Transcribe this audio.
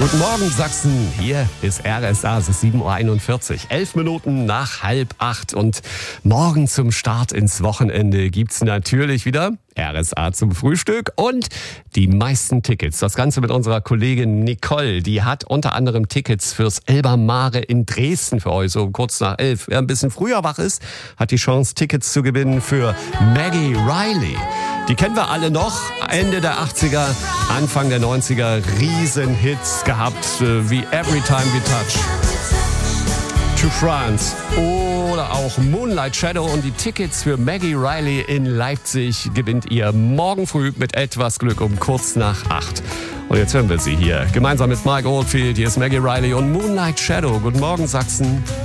Guten Morgen, Sachsen. Hier ist RSA, es ist 7.41 Uhr. 11 Minuten nach 7:30. Und morgen zum Start ins Wochenende gibt's natürlich wieder RSA zum Frühstück und die meisten Tickets. Das Ganze mit unserer Kollegin Nicole. Die hat unter anderem Tickets fürs Elba Mare in Dresden für euch, so kurz nach 11. Wer ein bisschen früher wach ist, hat die Chance, Tickets zu gewinnen für Maggie Reilly. Die kennen wir alle noch. Ende der 80er, Anfang der 90er. Riesenhits gehabt, wie Every Time We Touch, To France oder auch Moonlight Shadow. Und die Tickets für Maggie Reilly in Leipzig gewinnt ihr morgen früh mit etwas Glück um kurz nach 8. Und jetzt hören wir sie hier. Gemeinsam mit Mike Oldfield. Hier ist Maggie Reilly und Moonlight Shadow. Guten Morgen, Sachsen.